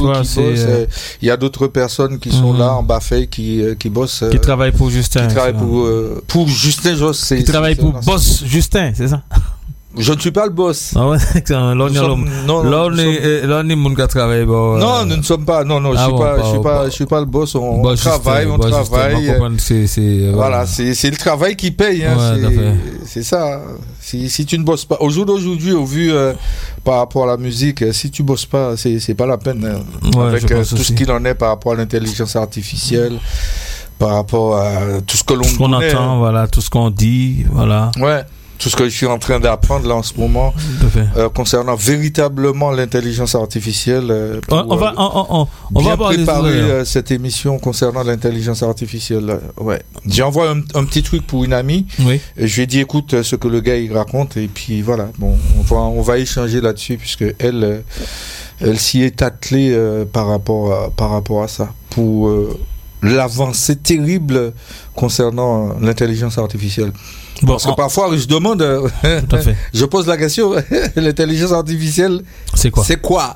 Il y a d'autres personnes qui sont là en Bafay qui bossent. Qui travaillent pour Justin. Qui travaillent pour Justin Joss. Qui travaillent pour Boss Justin, c'est ça? Je ne suis pas le boss. Ah ouais, là on est monde qui travaille. Non, nous ne sommes pas. Non, je suis pas le boss. On travaille. Voilà, c'est le travail qui paye. C'est ça. Si tu ne bosses pas, au jour d'aujourd'hui, au vu par rapport à la musique, si tu bosses pas, c'est pas la peine. Avec tout ce qu'il en est par rapport à l'intelligence artificielle, par rapport à tout ce que l'on tout ce qu'on entend, voilà, tout ce qu'on dit, voilà. Ouais. Tout ce que je suis en train d'apprendre là en ce moment concernant véritablement l'intelligence artificielle. On va préparer cette émission concernant l'intelligence artificielle. Ouais. J'ai envoyé un petit truc pour une amie. Oui. Et je lui ai dit écoute ce que le gars il raconte et puis voilà. Bon, on va échanger là-dessus puisque elle s'y est attelée par rapport à ça pour l'avancée terrible concernant l'intelligence artificielle. Bon, parce que parfois je demande, je pose la question, l'intelligence artificielle, c'est quoi?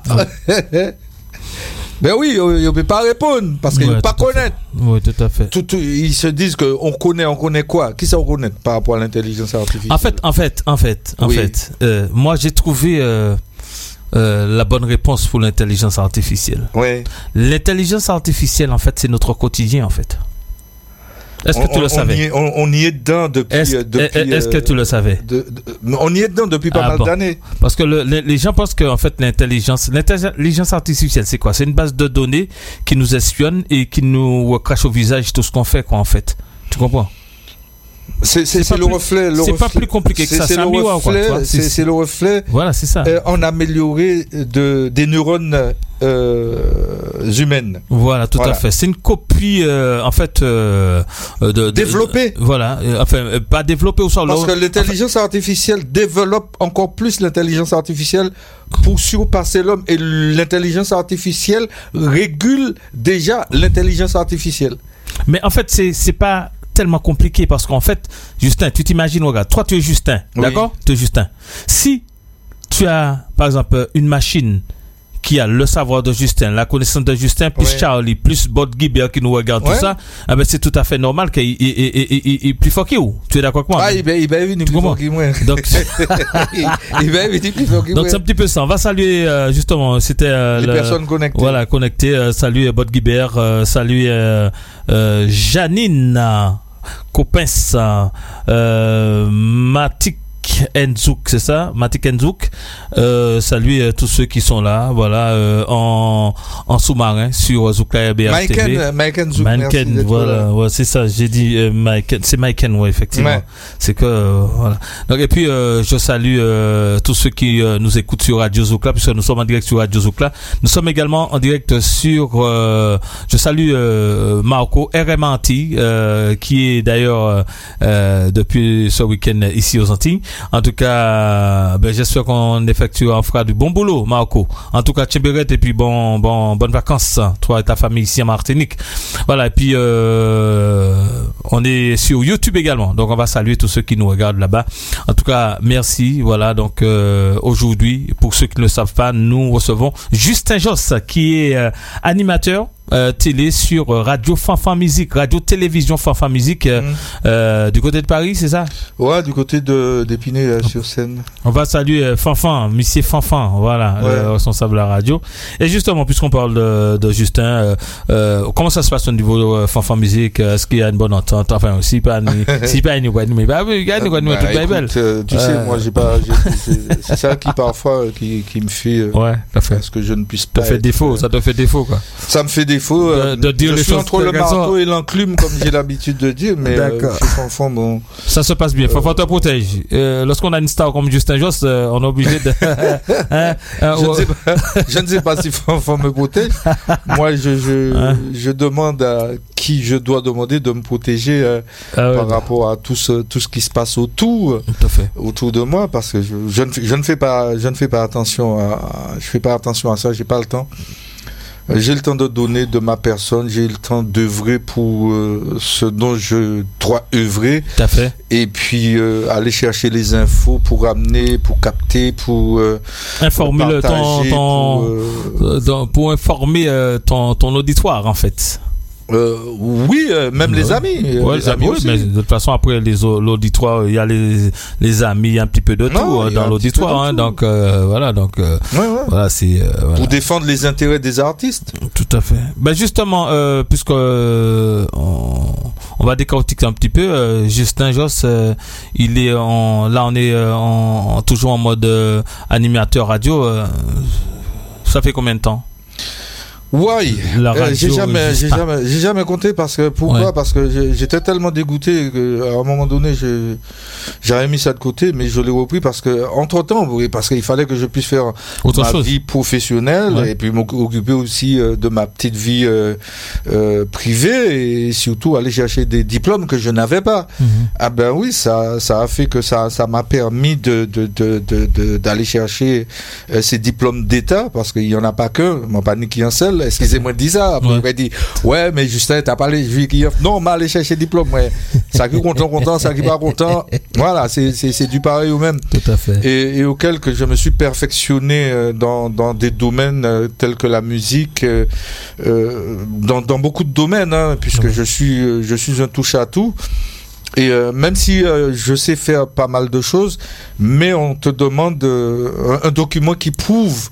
Ben oui, on ne peut pas répondre parce qu'ils ne peuvent pas connaître. Oui, tout à fait. Ils se disent qu'on connaît quoi? Qui ça on connaît par rapport à l'intelligence artificielle? En fait, moi j'ai trouvé la bonne réponse pour l'intelligence artificielle. Oui. L'intelligence artificielle, en fait, c'est notre quotidien, en fait. Est-ce que tu le savais? On y est dedans depuis. Est-ce que tu le savais? On y est dedans depuis pas mal d'années. Parce que les gens pensent que en fait l'intelligence artificielle, c'est quoi? C'est une base de données qui nous espionne et qui nous crache au visage tout ce qu'on fait, quoi, en fait. Tu comprends? C'est le reflet. C'est pas plus compliqué que ça. C'est un miroir, quoi. C'est le reflet. Voilà, c'est ça. En amélioré des neurones humaines. Voilà, tout à fait. C'est une copie, en fait, développée. Voilà, enfin, pas développée au sol. Parce que l'intelligence artificielle développe encore plus l'intelligence artificielle pour surpasser l'homme. Et l'intelligence artificielle régule déjà l'intelligence artificielle. Mais en fait, c'est pas tellement compliqué parce qu'en fait, Justin, tu t'imagines, regarde, toi tu es Justin, d'accord? Tu es Justin. Si tu as, par exemple, une machine qui a le savoir de Justin, la connaissance de Justin, plus Charlie, plus Bob Guibert qui nous regarde, tout ça, ben c'est tout à fait normal qu'il est plus fort que vous. Tu es d'accord avec moi? Ah, il va venir plus fort que moi. Donc, il va venir plus fort que moi. Donc, c'est un petit peu ça. On va saluer, justement, c'était les personnes connectées. Voilà, connectées. Salut Bob Guibert, salut Janine Copens, Matik Enzouk, c'est ça? Matik Enzouk. Salut tous ceux qui sont là, voilà, en sous-marin sur Zoukla RBR TV. Mike Enzouk. Voilà, ouais, c'est ça, j'ai dit c'est Mike, ouais, effectivement. Ouais. C'est que, voilà. Donc, et puis, je salue tous ceux qui nous écoutent sur Radio Zoukla, puisque nous sommes en direct sur Radio Zoukla. Nous sommes également en direct sur, je salue Marco RManti, qui est d'ailleurs depuis ce week-end ici aux Antilles. En tout cas, j'espère qu'on fera du bon boulot, Marco. En tout cas, Tchéberet, et puis bonnes vacances, toi et ta famille ici en Martinique. Voilà, et puis on est sur YouTube également, donc on va saluer tous ceux qui nous regardent là-bas. En tout cas, merci. Voilà, donc aujourd'hui, pour ceux qui ne le savent pas, nous recevons Justin Joss, qui est animateur télé sur Radio Fanfan Musique, Radio Télévision Fanfan Musique, du côté de Paris, c'est ça? Ouais, du côté d'Épinay sur Seine. On va saluer Fanfan, Monsieur Fanfan, voilà, le responsable de la radio. Et justement, puisqu'on parle de Justin, comment ça se passe au niveau Fanfan Musique? Est-ce qu'il y a une bonne entente? Enfin, si pas une mais tu sais, moi c'est ça qui parfois qui me fait parce que je ne puisse pas. Ça te fait défaut, quoi. Ça me fait défaut de dire je les suis choses entre le marteau et l'enclume, comme j'ai l'habitude de dire, mais Fanfan, bon. Ça se passe bien. Fanfan te protège. Lorsqu'on a une star comme Justin Joss, on est obligé de. Je ne sais pas si Fanfan me protège. Moi, je demande à qui je dois demander de me protéger par rapport à tout ce qui se passe autour de moi, parce que je ne fais pas attention à ça. J'ai pas le temps. J'ai le temps de donner de ma personne, j'ai le temps d'œuvrer pour ce dont je dois œuvrer. Tout à fait. Et puis aller chercher les infos pour amener, pour capter, pour informer pour informer ton auditoire en fait. Oui, même les amis. Ouais, les amis aussi. Mais de toute façon, après l'auditoire, il y a les amis, il y a un petit peu de tout dans l'auditoire. Hein, donc, voilà. Donc, voilà, c'est. Voilà. Pour défendre les intérêts des artistes. Tout à fait. Ben, justement, puisque on va décortiquer un petit peu, Justin Josse, il est là, on est toujours en mode animateur radio. Ça fait combien de temps? Ouais, j'ai jamais compté parce que pourquoi? Parce que j'étais tellement dégoûté qu'à un moment donné j'avais mis ça de côté, mais je l'ai repris parce que entre temps, parce qu'il fallait que je puisse faire ma vie professionnelle et puis m'occuper aussi de ma petite vie privée et surtout aller chercher des diplômes que je n'avais pas. Ah ben oui, ça a fait que ça m'a permis d'aller chercher ces diplômes d'État parce qu'il y en a pas qu'un, mon panier qui en seul. Excusez-moi de dire ça. Après, il m'a dit, ouais, mais Justin, t'as parlé, non, mais aller chercher diplôme, ouais. Ça qui content, ça qui pas content. Voilà, c'est du pareil au même. Tout à fait. Et auquel que je me suis perfectionné dans des domaines tels que la musique, dans beaucoup de domaines, hein, puisque je suis un touche à tout. Et même si je sais faire pas mal de choses, mais on te demande un document qui prouve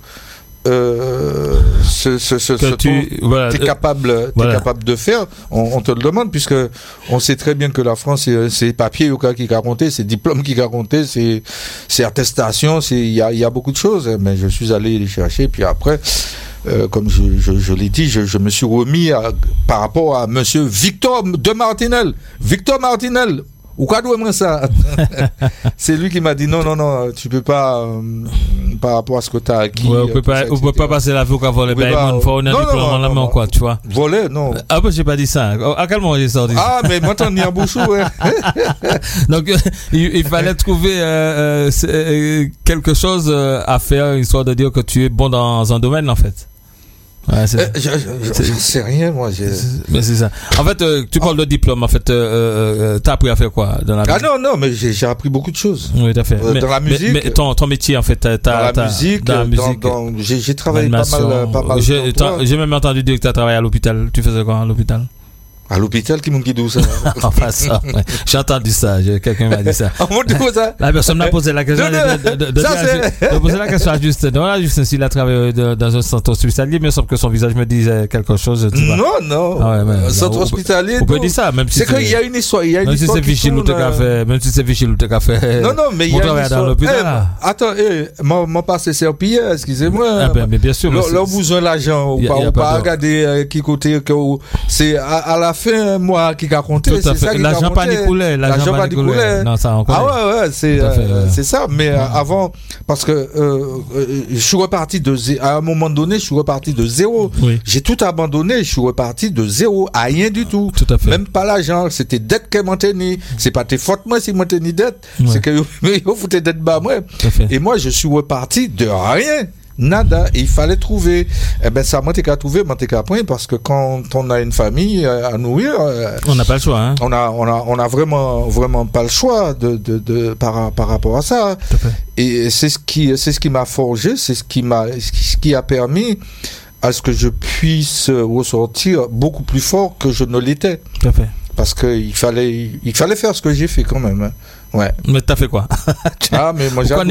t'es capable de faire, on te le demande, puisque on sait très bien que la France, c'est papier qui a compté, c'est diplôme qui a compté, c'est attestation, il y a beaucoup de choses, mais je suis allé les chercher, puis après, comme je l'ai dit, je me suis remis par rapport à monsieur Victor de Martinel. Victor Martinel, ou quoi doit ça? C'est lui qui m'a dit non, tu peux pas, par rapport à ce que tu as acquis. Ouais, on peut pas passer la vie au voler. Il faut un diplôme en la main, quoi, tu vois. Voler, non. Ah, bah, j'ai pas dit ça. À quel moment j'ai sorti? Ah, mais moi, t'en es un bouchou, ouais. Donc, il fallait trouver, quelque chose à faire, histoire de dire que tu es bon dans un domaine, en fait. Ouais, je sais rien, moi. Mais c'est ça. En fait, tu parles de diplôme. En fait, t'as appris à faire quoi dans la musique? Ah non, mais j'ai appris beaucoup de choses. Oui, tout à fait. Dans la musique. Mais ton métier, en fait, dans la musique. J'ai travaillé pas mal. J'ai même entendu dire que t'as travaillé à l'hôpital. Tu faisais quoi à l'hôpital? À l'hôpital, qui m'ont dit d'où ça? Enfin, ça, ouais. J'ai entendu ça, quelqu'un m'a dit ça. La personne m'a posé la question. De poser la question à Justin. Voilà, Justin, s'il a travaillé dans un centre hospitalier, mais il me semble que son visage me disait quelque chose. Non. Ah ouais, centre hospitalier. On peut dire ça, même si c'est qu'il y a une histoire. Même si c'est Vichy ou café. Même si c'est Vichy ou café. Non, mais il y a une histoire. Dans l'hôpital. Attends, mon passé serpillier, excusez-moi. Mais bien sûr. Leur besoin l'argent, ou pas regarder qui côté que c'est à la fin, moi qui a compté, c'est ça qui a compté. L'argent pas découlé. L'argent pas découlé. Non, ça encore. Ah ouais, c'est ça. Mais avant, parce que je suis reparti à un moment donné, je suis reparti de zéro. Oui. J'ai tout abandonné, je suis reparti de zéro, à rien du tout. Tout à fait. Même pas l'argent, c'était dette qu'elle m'a tenu. C'est pas tes fautes, moi, si moi tenu dette. Ouais. C'est que vous foutez dette bas, moi. Et moi, je suis reparti de rien. Nada, et il fallait trouver. Eh ben ça, moi t'es qu'à trouver, moi t'es qu'à point, parce que quand on a une famille à nourrir, on n'a pas le choix. Hein. On a vraiment pas le choix par rapport à ça. Et c'est ce qui m'a forgé, c'est ce qui a permis à ce que je puisse ressortir beaucoup plus fort que je ne l'étais. Tout à fait. Parce que il fallait faire ce que j'ai fait quand même. Hein. Ouais. Mais t'as fait quoi? Ah, mais moi j'ai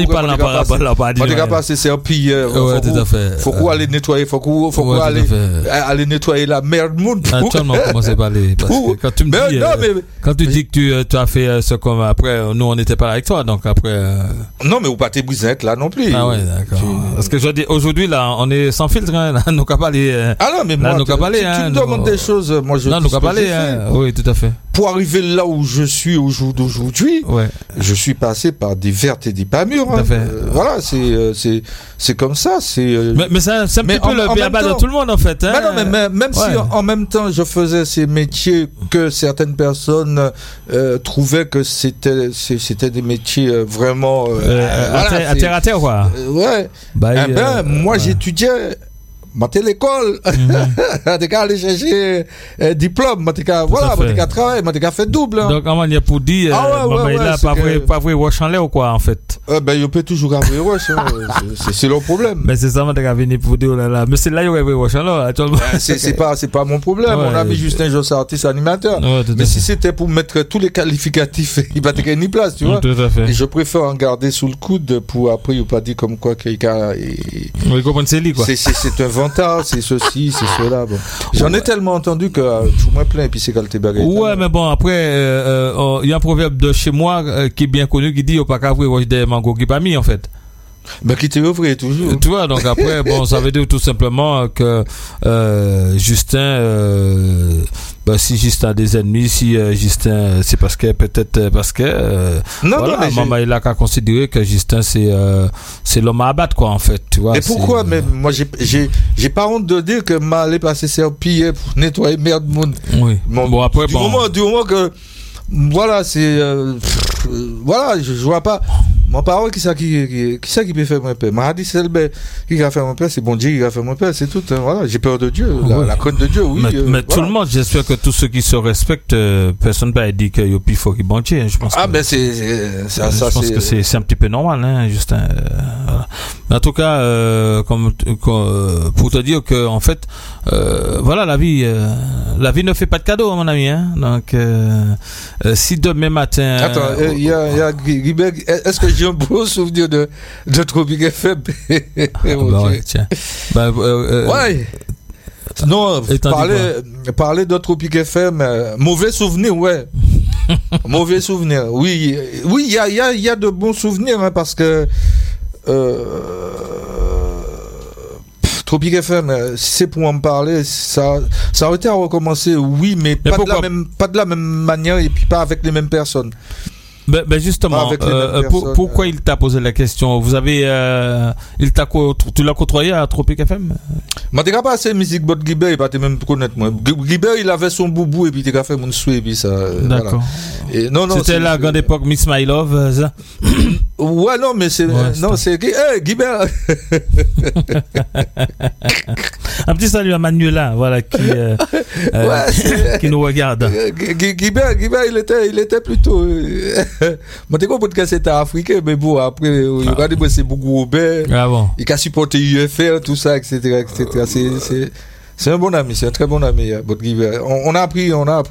passé c'est un pire. Ouais, tout à fait. Faut qu'on aller nettoyer, faut qu'on aller nettoyer la merde monde. Actuellement, comment c'est pas aller? Parce que quand tu me dis, quand tu dis que tu as fait ce comme après, nous on n'était pas là avec toi, donc après. Non, mais ou pas tes brisettes là non plus. Ah ouais, d'accord. Parce que je dis aujourd'hui là, on est sans filtre, hein, nous qu'à parler. Ah non, mais moi, tu me demandes des choses, moi je. Non, nous qu'à parler, oui, tout à fait. Pour arriver là où je suis au jour d'aujourd'hui, ouais. Je suis passé par des vertes et des pas mûres. Hein. Voilà, c'est comme ça. Mais c'est un petit peu le béaba de tout le monde en fait. Hein. Mais même si en même temps je faisais ces métiers que certaines personnes trouvaient que c'était des métiers vraiment à terre quoi. Ouais. Moi j'étudiais monter l'école, t'es qu'à aller chercher diplôme, t'es qu'à travailler, t'es qu'à faire double. Hein. Donc, on y a pour dire, pas vrai wash en l'air ou quoi, en fait? Ben, il peut toujours avoir wash, hein. C'est leur problème. Mais c'est ça, t'es qu'à venir pour dire, oh là là. Mais c'est là, il y aurait wash en l'air, actuellement. C'est pas mon problème. Mon ami Justin Joss, artiste animateur. Mais si c'était pour mettre tous les qualificatifs, il va te gagner une place, tu vois. Tout à fait. Et je préfère en garder sous le coude pour après, il pas dire comme quoi qu'il y a. Oui, comprendre c'est lui, quoi. C'est un vantard, c'est ceci, c'est cela. Bon. J'en ai tellement entendu que je suis moins plein et puis c'est quand t'es baguette. Ouais, mais bon, après, il y a un proverbe de chez moi qui est bien connu qui dit, pas qu'à voir des mangots qui pas mis, en fait. Ben, qui t'est ouvré toujours. Tu vois, donc après, bon, ça veut dire tout simplement que Justin, si Justin a des ennemis, si Justin, c'est parce que non, voilà, maman il a qu'à considérer que Justin c'est l'homme à abattre, quoi, en fait, tu vois. Et pourquoi? Mais moi j'ai pas honte de dire que m'aller passer serpillier pour nettoyer merde monde. Oui. Bon après du moment que voilà, c'est voilà, je vois pas. Mon parole, qui ça qui peut faire mon père? M'a dit c'est le qui va faire mon père, c'est bon Dieu qui va faire mon père, c'est tout. Hein, voilà, j'ai peur de Dieu, la crainte de Dieu, oui. Mais voilà. Tout le monde, j'espère que tous ceux qui se respectent, personne ne va dire qu'il y a plus fort qui bon Dieu. Je pense. Ben c'est ça. Je pense que c'est un petit peu normal, hein, Justin. Voilà. En tout cas, pour te dire que en fait, voilà, la vie ne fait pas de cadeaux, mon ami. Hein, donc, si demain matin. Attends, il y a Guibert. Est-ce que j'ai un beau souvenir de Tropic FM? Ouais, tiens. Ouais. Non, parler de Tropic FM, mauvais souvenir, ouais. Mauvais souvenir. Oui, il y a de bons souvenirs, hein, parce que Tropic FM, si c'est pour en parler, ça aurait été à recommencer, oui, mais pas de la même manière et puis pas avec les mêmes personnes. Ben justement, pourquoi il t'a posé la question? Vous avez, tu l'as côtoyé à Tropic FM? Moi, t'es pas assez musique, but Guibert, il pas te même connaître moi. Guibert, il avait son boubou et puis t'es fait mon souhait et puis ça. D'accord. Voilà. Non, c'était la grande époque Miss My Love, ça? Ouais, non, mais c'est, c'est, Guibert. Un petit salut à Manuela, voilà, qui nous regarde. Guibert, il était plutôt, moi, t'es compris que c'était africain, mais bon, après, regardez, moi, c'est beaucoup Robert. Ah bon. Il a supporté UFR, tout ça, etc. C'est un bon ami, c'est un très bon ami, Guibert. On a appris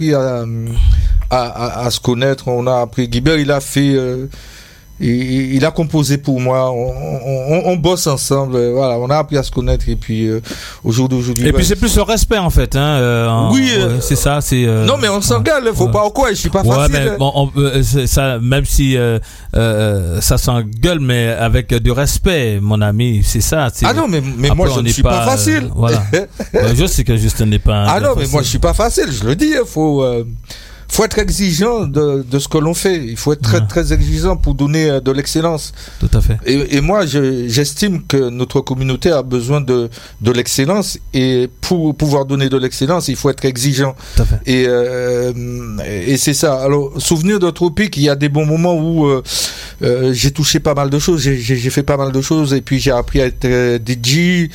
à se connaître, on a appris. Guibert, il a fait, il a composé pour moi, on bosse ensemble, voilà, on a appris à se connaître et puis au jour d'aujourd'hui. Et puis c'est plus le respect en fait, hein. Oui, c'est ça, c'est. Non mais on s'engueule, faut pas quoi, je suis pas facile. Mais bon, ça, même si ça s'engueule, mais avec du respect, mon ami, c'est ça. Ah non, mais moi je ne suis pas facile. Voilà. Je sais que Justin n'est pas. Ah non, mais moi je suis pas facile, je le dis, faut être exigeant de ce que l'on fait. Il faut être très, très exigeant pour donner de l'excellence. Tout à fait. Et moi, j'estime que notre communauté a besoin de l'excellence. Et pour pouvoir donner de l'excellence, il faut être exigeant. Tout à fait. Et c'est ça. Alors, souvenir de Tropic, il y a des bons moments où j'ai touché pas mal de choses. J'ai fait pas mal de choses. Et puis, j'ai appris à être DJ.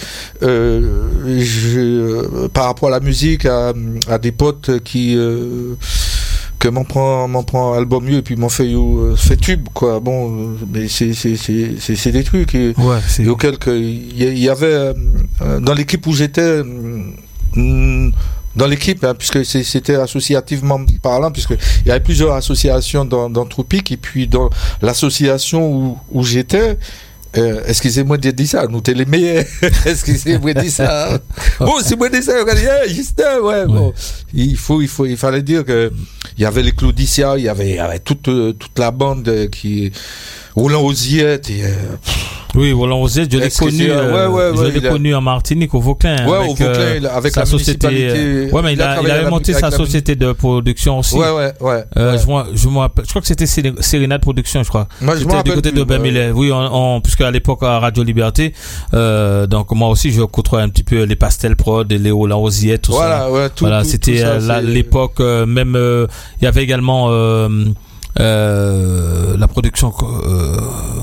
Par rapport à la musique, à des potes que m'en prend album mieux et puis m'en fait tube, quoi. Bon, mais c'est des trucs auxquels il y avait dans l'équipe où j'étais, dans l'équipe, hein, puisque c'était associativement parlant, puisque il y avait plusieurs associations dans Tropic, et puis dans l'association où j'étais, excusez-moi de dire ça, nous t'es les meilleurs. Excusez-moi de dire ça. Bon, si moi dis ça, on va dire, Justin, ouais, bon. Il fallait dire que il y avait les Claudicia, il y avait toute la bande qui, Roland Osiette et, oui, Roland Osiette, je l'ai connu, je l'ai connu en Martinique, au Vauclin. Ouais, au Vauclin, avec sa société. Ouais, mais il avait monté sa société de production aussi. Ouais. Je me rappelle, je crois que c'était Sérénade Production, je crois. Moi, je me rappelle. Du côté de Bemile. Oui, puisque à l'époque, à Radio Liberté, donc moi aussi, je côtoie un petit peu les Pastel Prod, les Roland Osiette, tout ça. Voilà, c'était l'époque, même, il y avait également, la production,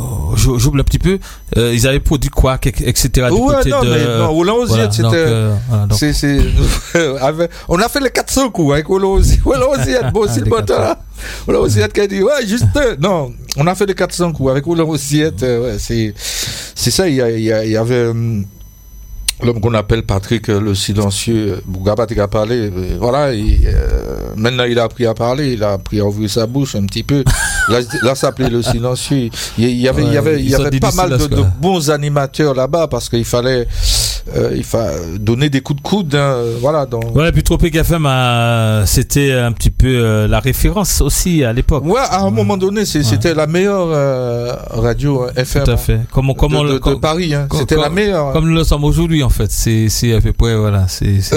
j'oublie un petit peu, ils avaient produit quoi, etc. Du côté non, Roland Osiette, c'était, on a fait les 400 coups avec Roland Osiette, bon, c'est le matin là. Roland Osiette qui a dit, ouais, juste, non, on a fait les 400 coups avec Roland Osiette, ouais, c'est ça, il y avait, l'homme qu'on appelle Patrick le silencieux, Bougabatik a parlé, voilà, maintenant il a appris à parler, il a appris à ouvrir sa bouche un petit peu. Là ça s'appelait le silencieux. Il y avait pas mal de bons animateurs là-bas parce qu'il fallait donner des coups de coude, hein, voilà. Ouais, puis Tropic FM c'était un petit peu la référence aussi à l'époque. Ouais, à un moment donné, c'était la meilleure radio FM. Tout à fait. De Paris, hein. C'était la meilleure. Comme nous le sommes aujourd'hui, en fait. C'est à peu près, voilà.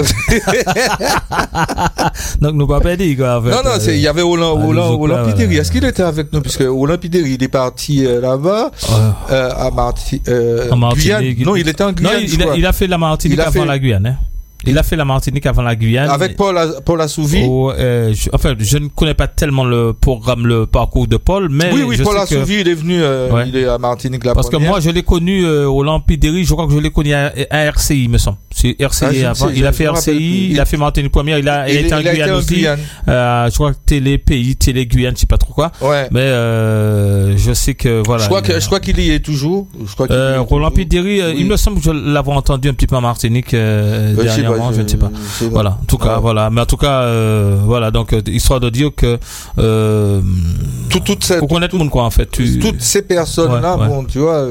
Donc, nous pas perdus, quoi. En fait. Non, il y avait Roland Pideri. Est-ce qu'il était avec nous? Puisque Roland Pideri, il est parti là-bas, à Martinique. Non, il était en Guyane. Non, il a fait la Martinique avant la Guyane, hein. Il a fait la Martinique avant la Guyane. Avec Paul Assouvi. Je ne connais pas tellement le parcours de Paul, mais oui, Paul Assouvi, il est venu, il est à Martinique la parce première. Que moi, je l'ai connu au Lampidéry, je crois que je l'ai connu à RCI, il me semble. C'est RCI avant. Il a fait RCI, il a fait Martinique première, il a été en Guyane aussi. Je crois que Télé Guyane, je sais pas trop quoi. Ouais. Mais je sais que voilà. Je crois qu'il y est toujours. Roland Pideri, il me semble que je l'avais entendu un petit peu en Martinique dernièrement. Je ne sais pas. Voilà. En tout cas, voilà. Mais en tout cas, voilà. Donc, histoire de dire que faut connaître le monde, quoi, en fait. Toutes ces personnes-là, bon, tu vois,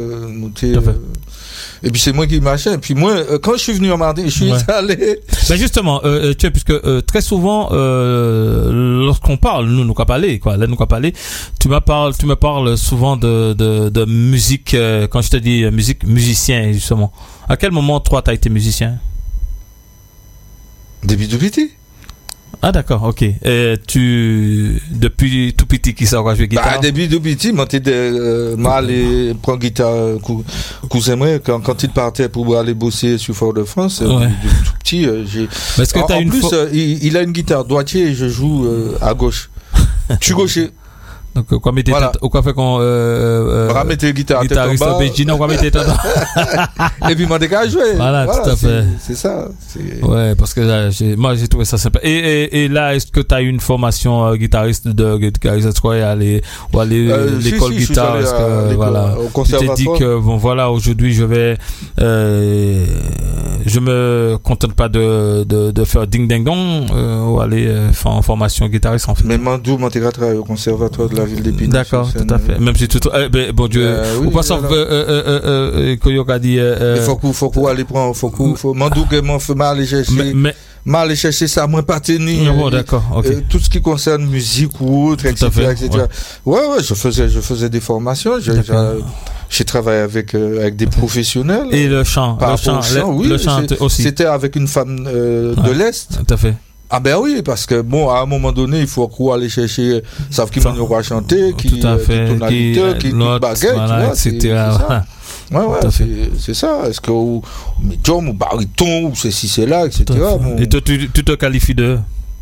et puis c'est moi qui machin. Et puis moi, quand je suis venu en Martinique, je suis allé. Ben justement, puisque très souvent, lorsqu'on parle, nous qu'à parler, quoi. Là, nous qu'à parler, tu me parles souvent de musique. Quand je te dis musicien, justement. À quel moment toi t'as été musicien? Depuis tout petit. Ah d'accord, ok. Depuis tout petit qui sort jouer guitare. Depuis tout petit, moi allé prendre guitare cousin moi quand il partait pour aller bosser sur Fort-de-France. Depuis tout petit, est-ce que en plus il a une guitare droitier et je joue à gauche. Je suis gaucher. Donc, quoi mettez fait qu'on mettez guitare et puis moi qu'à jouer. Voilà, tout à fait. C'est ça. Ouais, parce que là, moi j'ai trouvé ça sympa. Et là, est-ce que tu as eu une formation guitariste est-ce qu'on aller l'école guitare, est-ce que voilà, tu t'es dit que bon voilà, aujourd'hui je me contente pas de faire ding ding dong ou aller faire en formation guitariste en fait. Mais Mandou travaille au conservatoire de la ville d'Épinay. D'accord, tout à fait. Même si tout bon Dieu, ou pas sauf Koyoka dit faut aller prendre faut Mandou que mon fait mal aller chercher mal chercher ça moins pas tenir. Bon, d'accord, OK. Tout ce qui concerne musique ou autre, etc. Ouais, je faisais des formations, j'ai travaillé avec des professionnels. Et le chant aussi. C'était avec une femme de l'Est. Tout à fait. Ah ben oui, parce que bon, à un moment donné, il faut aller chercher, savent qui m'en aura chanté, qui tonalité, qui baguette, voilà, etc. Ouais, c'est ça. Est-ce que médium ou baryton ou ceci, c'est là, etc. Et toi, tu te qualifies de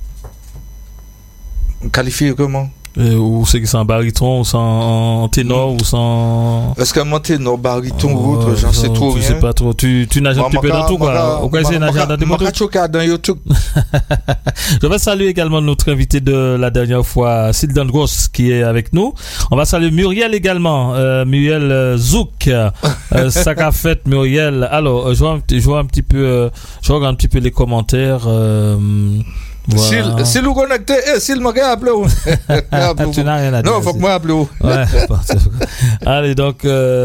qualifié comment? Ou c'est que c'est un baryton, ou c'est un ténor, ou c'est un... Est-ce qu'un ténor, baryton ou autre, j'en sais trop rien. Je sais pas trop. Tu nages un petit peu dans tout, quoi. Au cas où c'est nager dans YouTube. Je vais saluer également notre invité de la dernière fois, Sylvain Gross, qui est avec nous. On va saluer Muriel également, Muriel Zouk. Ça qu'a fait Muriel. Alors, je vois un petit peu, je regarde un petit peu les commentaires. Voilà. Si nous connectez, s'il m'a appelé. Tu n'as rien à dire. Non, faut que moi appelle. Ouais. Allez, donc,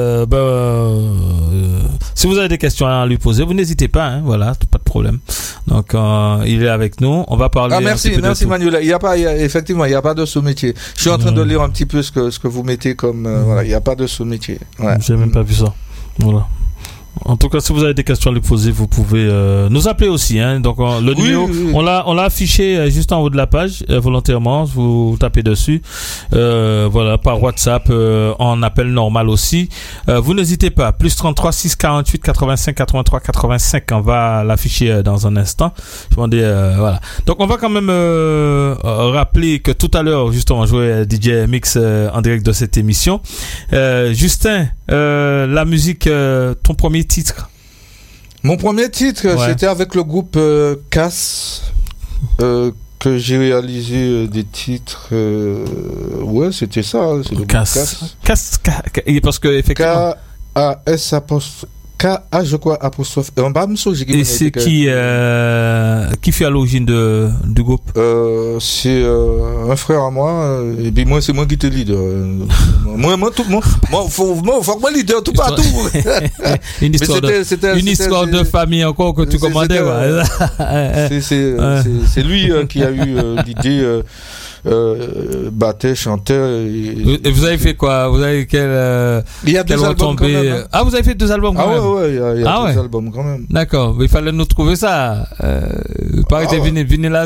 si vous avez des questions à lui poser, vous n'hésitez pas, hein, voilà, pas de problème. Donc, il est avec nous. On va parler. Merci Manuel. Effectivement, il n'y a pas de sous-métier. Je suis en train de lire un petit peu ce que vous mettez comme, voilà, il n'y a pas de sous-métier. Ouais. J'ai même pas vu ça. Voilà. En tout cas, si vous avez des questions à lui poser, vous pouvez nous appeler aussi. Hein. Donc, le numéro, on l'a affiché juste en haut de la page, volontairement. Vous tapez dessus. Voilà, par WhatsApp, en appel normal aussi. Vous n'hésitez pas. Plus 33 6 48 85 83 85. On va l'afficher dans un instant. Je vais demander, voilà. Donc, on va quand même rappeler que tout à l'heure, justement, on jouait DJ Mix en direct de cette émission. Justin la musique, ton premier titre? Mon premier titre, c'était avec le groupe Cass, que j'ai réalisé des titres. Ouais, c'était ça. C'est le Cass. Parce que effectivement. K-A-S K-A, je crois, apostrophe. Et c'est qui fait à l'origine du groupe? C'est un frère à moi, et puis moi, c'est moi qui te leader. Moi, tout le monde. Faut que moi leader tout partout. Une histoire de famille encore que tu commandais. C'est lui qui a eu l'idée. Battait, chantait. Et vous avez fait quoi? Vous avez il y a 2 albums quand même, hein. Ah, vous avez fait 2 albums quand même? Ouais, il y a 2 albums quand même. D'accord, mais il fallait nous trouver ça. Pareil, t'es venu là,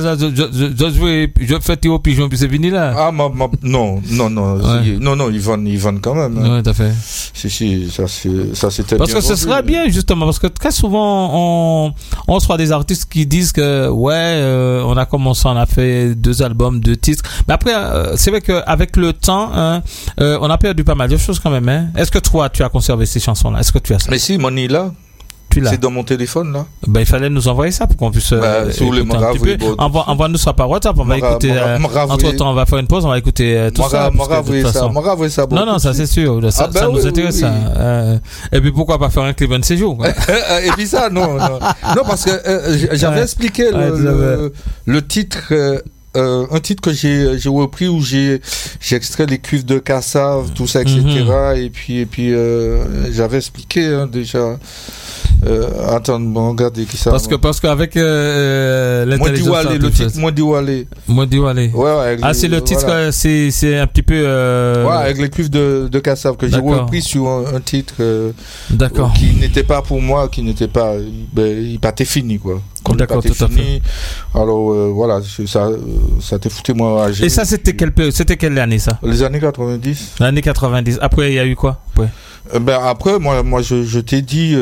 je fais tirer au pigeon, puis c'est venu là. Non, ils vendent quand même. Hein. Ouais, tout à fait. Si, ça c'était parce bien que ce serait bien, justement, parce que très souvent, on reçoit des artistes qui disent que, on a commencé, on a fait 2 albums, 2 titres. Mais après, c'est vrai qu'avec le temps, on a perdu pas mal de choses quand même. Hein. Est-ce que toi, tu as conservé ces chansons-là? Est-ce que tu as ça? Mais si, mon est là. C'est dans mon téléphone là. Il fallait nous envoyer ça pour qu'on puisse sur les envoie-nous ça par WhatsApp. On va écouter. Entre temps, on va faire une pause. On va écouter tout ça. Ça. Non, ça c'est sûr. Ça nous intéresse. Ça. Et puis pourquoi pas faire un clip de séjour? Et puis ça, non, parce que j'avais expliqué le titre. Un titre que j'ai repris où j'ai extrait les cuivres de Cassave, tout ça, etc. Et puis j'avais expliqué déjà. Attends, bon, regardez qui ça. Parce qu'avec l'intelligence le titre Modiwale. Ouais, c'est le titre, c'est un petit peu. Ouais, avec les cuivres de Cassave que j'ai repris sur un titre. D'accord. Qui n'était pas pour moi, il était fini quoi. D'accord, tout à fait. Alors voilà, ça t'est foutu moi. Et ça, c'était quelle année ça? Les années 90. L'année 90. Après, il y a eu quoi? Après, moi, je t'ai dit,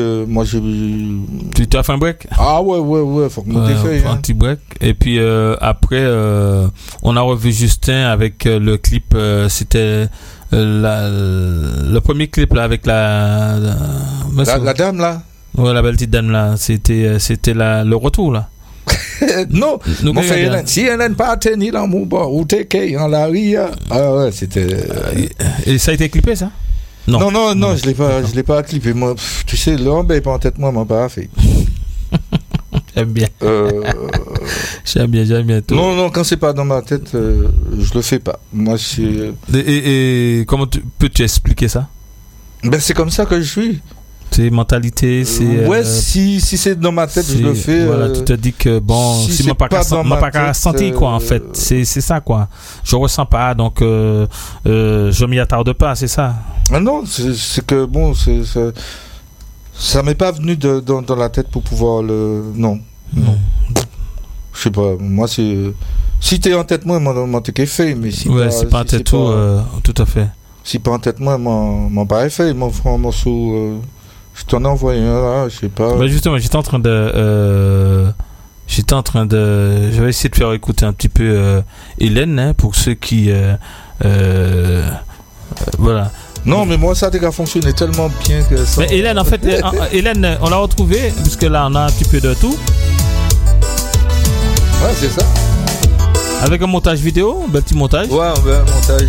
Tu t'as fait un break? Ah ouais, faut que nous défait. Un petit break. Et puis après, on a revu Justin avec le clip. C'était le premier clip là avec la dame là. Ouais, la belle petite dame là, c'était le retour là. Non, mon frère, si elle n'a pas tenu dans mon bord, ou t'es en la ria. Ah ouais, c'était. Et ça a été clippé ça? Non, je l'ai pas clippé. Moi, tu sais, l'homme est pas en tête, moi, m'a pas fait. J'aime bien. J'aime bien tout. Non, quand c'est pas dans ma tête, je le fais pas. Moi, et comment peux-tu expliquer ça? C'est comme ça que je suis. C'est mentalité, c'est. Ouais, si c'est dans ma tête, je le fais. Voilà, tu te dis que si m'a pas senti quoi en fait, c'est ça quoi. Je ressens pas, donc je m'y attarde pas, c'est ça. Ah non, c'est que bon, ça m'est pas venu dans la tête pour pouvoir le. Non. Je sais pas. Moi c'est. Si t'es en tête moi, t'es fait, mais si. Ouais, c'est pas en tête tout à fait. Si pas en tête moi, m'en pas fait, m'en fera un morceau. Je t'en ai envoyé un là, je sais pas. Justement, j'étais en train de. Je vais essayer de faire écouter un petit peu Hélène, hein, pour ceux qui. Voilà. Non, mais moi, ça a fonctionné tellement bien que ça. Mais Hélène, en fait, Hélène, on l'a retrouvée, puisque là, on a un petit peu de tout. Ouais, c'est ça. Avec un montage vidéo, un petit montage. Ouais, un montage.